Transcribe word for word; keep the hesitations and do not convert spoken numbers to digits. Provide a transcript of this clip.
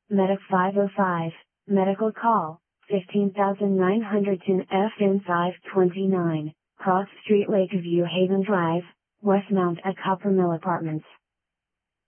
Medic five oh five, medical call, fifteen thousand nine hundred ten F N five twenty-nine, Cross Street, Lakeview Haven Drive, Westmount at Copper Mill Apartments.